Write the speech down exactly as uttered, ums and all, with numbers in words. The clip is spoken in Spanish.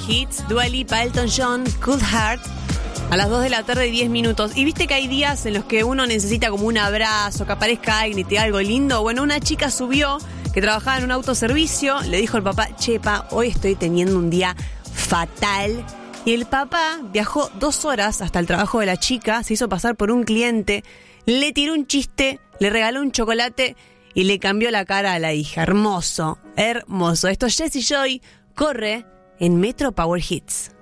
Hits, Dua Lipa, Elton John, Cold Heart, a las dos de la tarde y diez minutos. Y viste que hay días en los que uno necesita como un abrazo, que aparezca alguien y te diga algo lindo. Bueno, una chica subió que trabajaba en un autoservicio, le dijo al papá, che, pa, hoy estoy teniendo un día fatal. Y el papá viajó dos horas hasta el trabajo de la chica, se hizo pasar por un cliente, le tiró un chiste, le regaló un chocolate y le cambió la cara a la hija. Hermoso, hermoso. Esto es Jessy Joy, corre en Metro Power Hits.